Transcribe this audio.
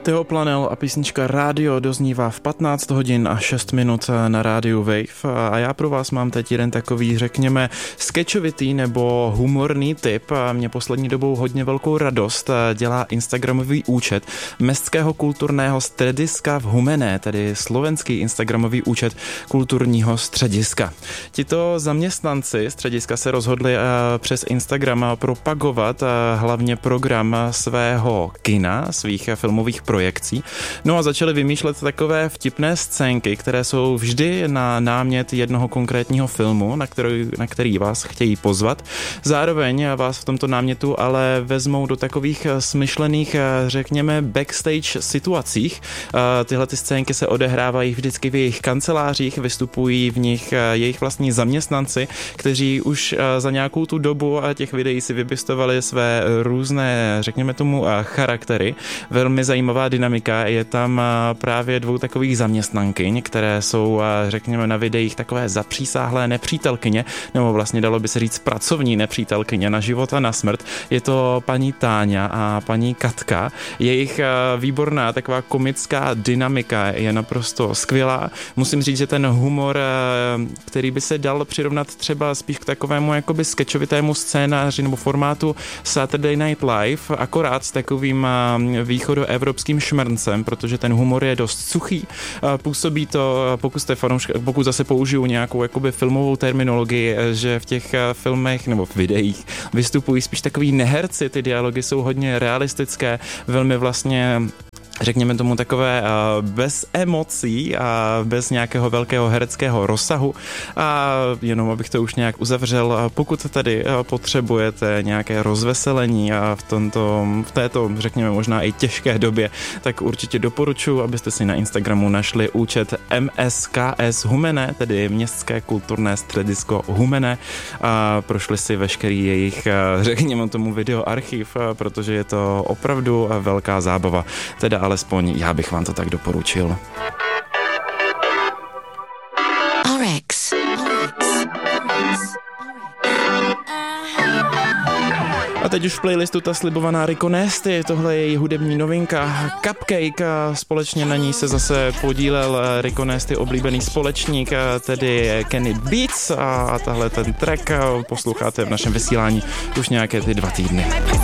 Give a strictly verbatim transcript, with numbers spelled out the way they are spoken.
Theo Planel a písnička Radio doznívá v patnáct hodin a šest minut na rádiu Wave a já pro vás mám teď jeden takový, řekněme, sketchovitý nebo humorný tip. Mě poslední dobou hodně velkou radost dělá instagramový účet Městského kulturného střediska v Humenné, tedy slovenský instagramový účet kulturního střediska. Tito zaměstnanci střediska se rozhodli přes Instagram propagovat hlavně program svého kina, svých filmových projekcí. No a začali vymýšlet takové vtipné scénky, které jsou vždy na námět jednoho konkrétního filmu, na který, na který vás chtějí pozvat. Zároveň vás v tomto námětu ale vezmou do takových smyšlených, řekněme, backstage situacích. Tyhle ty scénky se odehrávají vždycky v jejich kancelářích, vystupují v nich jejich vlastní zaměstnanci, kteří už za nějakou tu dobu těch videí si vypěstovali své různé, řekněme tomu, charaktery. Velmi zajímavá dynamika je tam právě dvou takových zaměstnankyň, které jsou, řekněme, na videích takové zapřísáhlé nepřítelkyně, nebo vlastně dalo by se říct pracovní nepřítelkyně na život a na smrt. Je to paní Táňa a paní Katka. Jejich výborná taková komická dynamika je naprosto skvělá. Musím říct, že ten humor, který by se dal přirovnat třeba spíš k takovému jakoby sketchovitému scénáři nebo formátu Saturday Night Live, akorát s takovým východoevropským šmrncem, protože ten humor je dost suchý. Působí to, pokud jste fanouška, pokud zase použiju nějakou jakoby filmovou terminologii, že v těch filmech nebo v videích vystupují spíš takový neherci, ty dialogy jsou hodně realistické, velmi vlastně řekněme tomu takové bez emocí a bez nějakého velkého hereckého rozsahu. A jenom abych to už nějak uzavřel, pokud tady potřebujete nějaké rozveselení a v, tomto, v této, řekněme, možná i těžké době, tak určitě doporučuji, abyste si na Instagramu našli účet M S K S Humenné, tedy Městské kulturné středisko Humenné, a prošli si veškerý jejich, řekněme tomu, videoarchiv, protože je to opravdu velká zábava. Teda alespoň já bych vám to tak doporučil. Orex. A teď už v playlistu ta slibovaná Rico Nasty, tohle je její hudební novinka Cupcake, společně na ní se zase podílel Rico Nasty oblíbený společník, tedy Kenny Beats, a tahle ten track posloucháte v našem vysílání už nějaké ty dva týdny.